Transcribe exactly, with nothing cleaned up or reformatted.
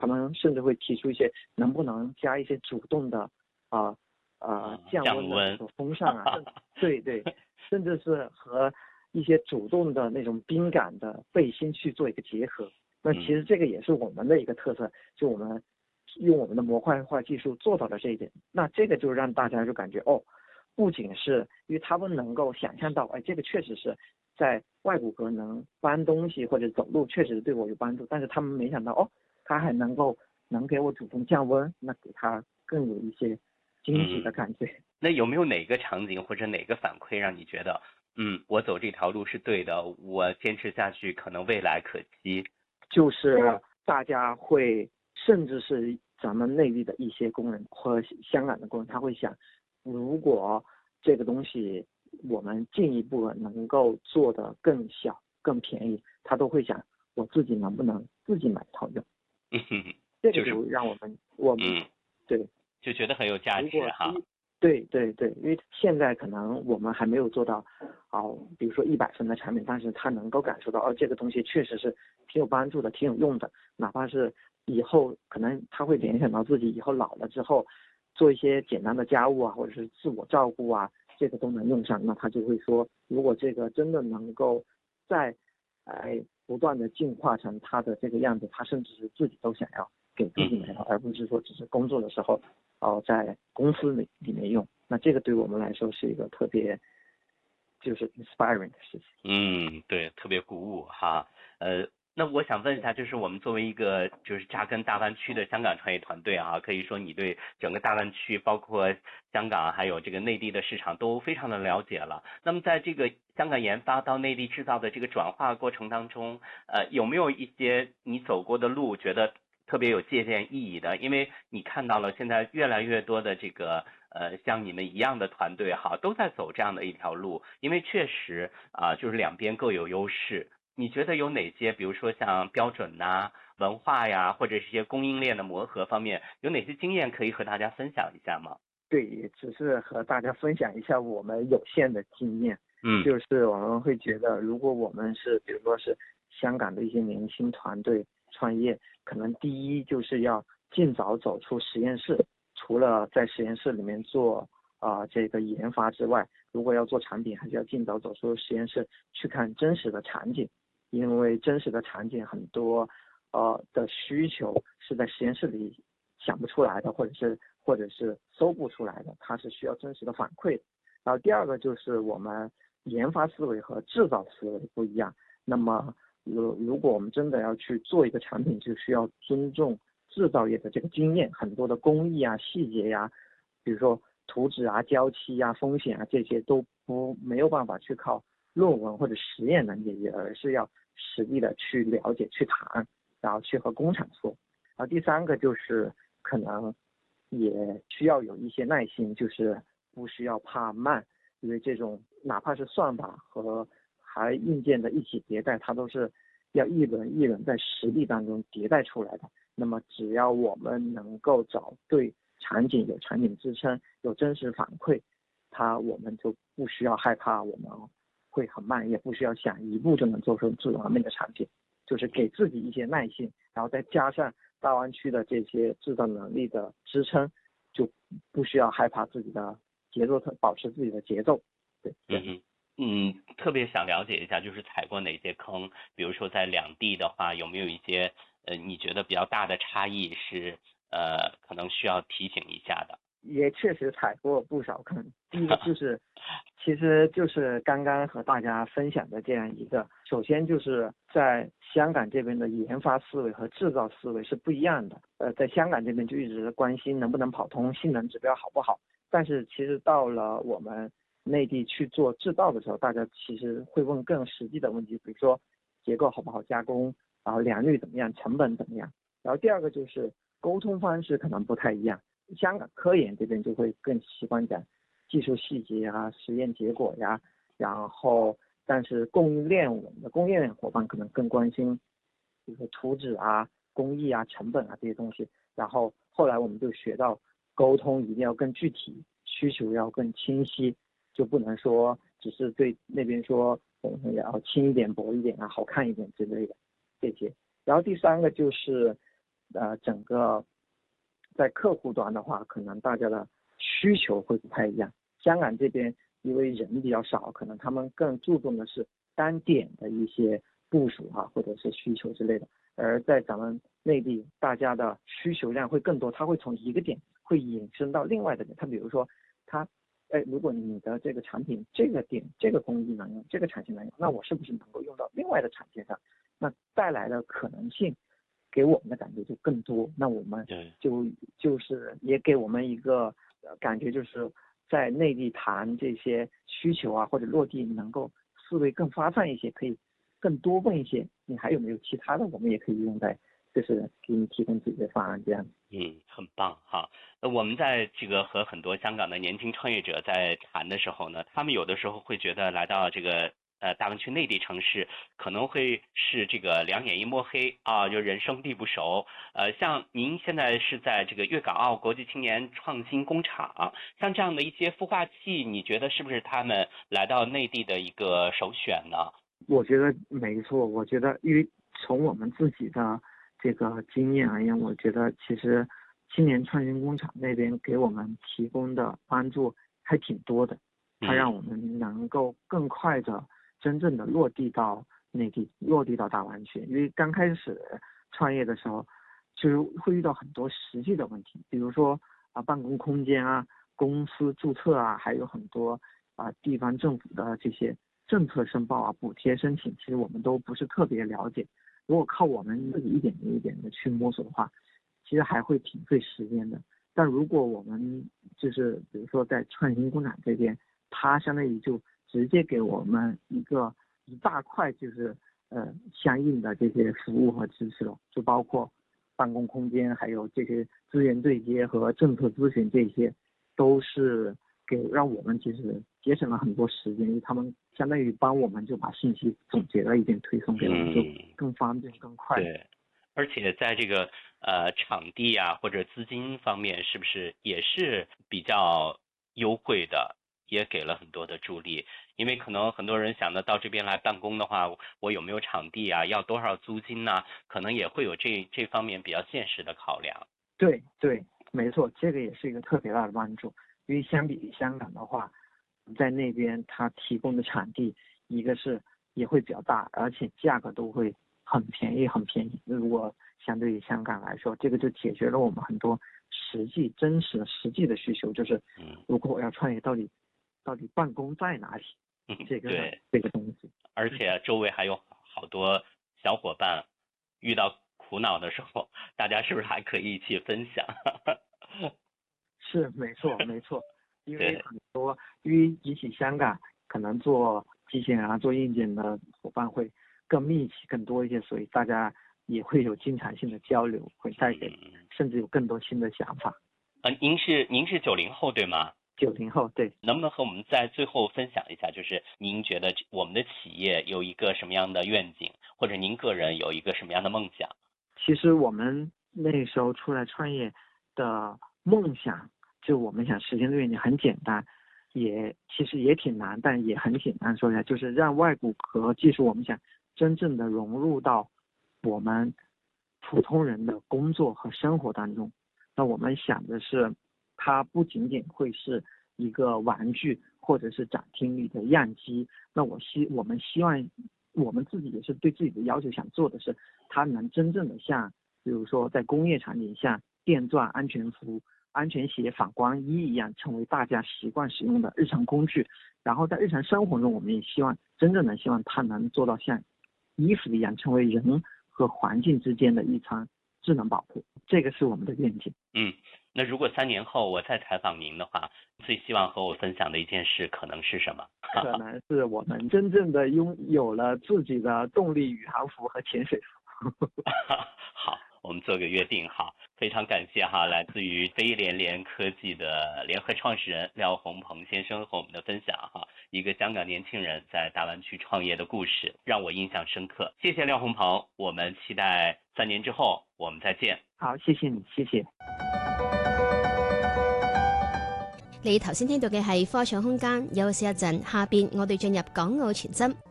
他们甚至会提出一些能不能加一些主动的啊呃降温的那种风扇啊，对对，甚至是和一些主动的那种冰感的背心去做一个结合。那其实这个也是我们的一个特色，就我们用我们的模块化技术做到了这一点。那这个就让大家就感觉哦，不仅是因为他们能够想象到，哎，这个确实是在外骨骼能搬东西或者走路确实对我有帮助，但是他们没想到哦，他还能够能给我主动降温，那给他更有一些惊喜的感觉。 嗯、那有没有哪个场景或者哪个反馈让你觉得，嗯，我走这条路是对的，我坚持下去可能未来可期？ 就是大家会，甚至是咱们内地的一些工人和香港的工人，他会想，如果这个东西我们进一步能够做得更小、更便宜，他都会想，我自己能不能自己买套用？这个就让我们，我们嗯， 对， 就觉得很有价值哈。 对对对，因为现在可能我们还没有做到，哦，比如说一百分的产品，但是他能够感受到，哦，这个东西确实是挺有帮助的，挺有用的。哪怕是以后可能他会联想到自己以后老了之后，做一些简单的家务啊，或者是自我照顾啊，这个都能用上。那他就会说，如果这个真的能够在，哎，不断的进化成他的这个样子，他甚至是自己都想要给自己买到，而不是说只是工作的时候。哦，在公司里里面用，那这个对我们来说是一个特别就是 inspiring 的事情。 嗯，对，特别鼓舞哈。呃，那我想问一下，就是我们作为一个就是扎根大湾区的香港创业团队啊，可以说你对整个大湾区，包括香港还有这个内地的市场都非常的了解了。那么在这个香港研发到内地制造的这个转化过程当中，呃，有没有一些你走过的路，觉得特别有借鉴意义的？因为你看到了现在越来越多的这个呃像你们一样的团队哈，都在走这样的一条路，因为确实啊、呃，就是两边各有优势。你觉得有哪些，比如说像标准呐、啊、文化呀，或者是一些供应链的磨合方面，有哪些经验可以和大家分享一下吗？ 对，也只是和大家分享一下我们有限的经验。 嗯， 就是我们会觉得，如果我们是比如说是香港的一些年轻团队创业，可能第一就是要尽早走出实验室，除了在实验室里面做啊、呃、这个研发之外，如果要做产品，还是要尽早走出实验室去看真实的场景，因为真实的场景很多呃的需求是在实验室里想不出来的，或者是或者是搜不出来的，它是需要真实的反馈。然后第二个就是我们研发思维和制造思维不一样。那么如如果我们真的要去做一个产品，就需要尊重制造业的这个经验，很多的工艺啊、细节呀、啊，比如说图纸啊、胶漆啊、风险啊，这些都不没有办法去靠论文或者实验来解决，而是要实地的去了解、去谈，然后去和工厂说。然后第三个就是可能也需要有一些耐心，就是不需要怕慢，因为这种哪怕是算法和还硬件的一起迭代，它都是要一轮一轮在实力当中迭代出来的。那么只要我们能够找对场景，有场景支撑，有真实反馈，它我们就不需要害怕我们会很慢，也不需要想一步就能做出最完美的产品，就是给自己一些耐心，然后再加上大湾区的这些制造能力的支撑，就不需要害怕自己的节奏，保持自己的节奏。对， 嗯哼。嗯，特别想了解一下，就是踩过哪些坑，比如说在两地的话，有没有一些呃你觉得比较大的差异是呃可能需要提醒一下的？ 也确实踩过不少坑。第一个就是，其实就是刚刚和大家分享的这样一个，首先就是在香港这边的研发思维和制造思维是不一样的。呃，在香港这边就一直关心能不能跑通，性能指标好不好。但是其实到了我们内地去做制造的时候，大家其实会问更实际的问题，比如说结构好不好加工，然后良率怎么样，成本怎么样。然后第二个就是沟通方式可能不太一样。香港科研这边就会更习惯讲技术细节啊、实验结果呀，然后但是供应链我们的供应链伙伴可能更关心，比如说图纸啊、工艺啊、成本啊这些东西。然后后来我们就学到沟通一定要更具体，需求要更清晰，就不能说只是对那边说我们要轻一点、薄一点啊、好看一点之类的这些。然后第三个就是呃整个在客户端的话，可能大家的需求会不太一样。香港这边因为人比较少，可能他们更注重的是单点的一些部署哈、啊，或者是需求之类的。而在咱们内地，大家的需求量会更多，它会从一个点会引申到另外的点。它比如说，它，哎，如果你的这个产品这个点这个工艺能用，这个产线能用，那我是不是能够用到另外的产线上？那带来的可能性，给我们的感觉就更多。那我们就就是也给我们一个感觉，就是在内地谈这些需求啊，或者落地能够思维更发散一些，可以更多问一些，你还有没有其他的，我们也可以用在，就是给你提供自己的方案这样。 嗯，很棒哈。呃，我们在这个和很多香港的年轻创业者在谈的时候呢，他们有的时候会觉得来到这个呃大湾区内地城市可能会是这个两眼一抹黑啊，就人生地不熟。呃，像您现在是在这个粤港澳国际青年创新工厂，像这样的一些孵化器，你觉得是不是他们来到内地的一个首选呢？ 我觉得没错，我觉得因为从我们自己的这个经验而言，我觉得其实青年创新工厂那边给我们提供的帮助还挺多的，它让我们能够更快的真正的落地到内地，落地到大湾区。因为刚开始创业的时候，就是会遇到很多实际的问题，比如说啊办公空间啊、公司注册啊，还有很多啊地方政府的这些政策申报啊、补贴申请，其实我们都不是特别了解。如果靠我们自己一点一点的去摸索的话，其实还会挺费时间的。但如果我们就是比如说在创新工厂这边，它相当于就直接给我们一个一大块就是呃相应的这些服务和支持了，就包括办公空间，还有这些资源对接和政策咨询，这些都是给让我们其实节省了很多时间，因为他们相当于帮我们就把信息总结了一遍推送给我们，就更方便更快。 对，而且在这个呃场地啊或者资金方面，是不是也是比较优惠的，也给了很多的助力？因为可能很多人想的到这边来办公的话，我有没有场地啊，要多少租金呢、啊？可能也会有这这方面比较现实的考量。 对对，没错，这个也是一个特别大的帮助。因为相比于香港的话，在那边它提供的场地，一个是也会比较大，而且价格都会很便宜很便宜。如果相对于香港来说，这个就解决了我们很多实际真实实际的需求，就是如果我要创业，到底到底办公在哪里？ 嗯， 这个对这个东西， 而且周围还有好多小伙伴，遇到苦恼的时候，大家是不是还可以一起分享？ 是没错没错，因为很多因为比起香港，可能做机器人啊、做硬件的伙伴会更密集、更多一些，所以大家也会有经常性的交流，会带给甚至有更多新的想法。 呃，您是您是九零后对吗？ 九零后，对。 能不能和我们在最后分享一下，就是您觉得我们的企业有一个什么样的愿景，或者您个人有一个什么样的梦想？ 其实我们那时候出来创业的梦想，就我们想实现的愿景很简单，也其实也挺难，但也很简单。说一下，就是让外骨骼技术，我们想真正的融入到我们普通人的工作和生活当中。那我们想的是，它不仅仅会是一个玩具或者是展厅里的样机。那我希我们希望我们自己也是对自己的要求，想做的是它能真正的像比如说在工业场景像电钻、安全服、安全鞋、反光衣一样，成为大家习惯使用的日常工具。然后在日常生活中，我们也希望真正的希望它能做到像衣服一样，成为人和环境之间的一层智能保护。这个是我们的愿景。 嗯，那如果三年后我再采访您的话，最希望和我分享的一件事可能是什么？ 可能是我们真正的拥有了自己的动力宇航服和潜水服。 好，我们做个约定。好，非常感谢哈，来自于飞联联科技的联合创始人廖宏鹏先生和我们的分享哈，一个香港年轻人在大湾区创业的故事，让我印象深刻。谢谢廖宏鹏，我们期待三年之后我们再见。 好，謝謝你，謝謝。 你頭先聽到嘅係科創空間，休息一陣，下邊我哋進入港澳傳真。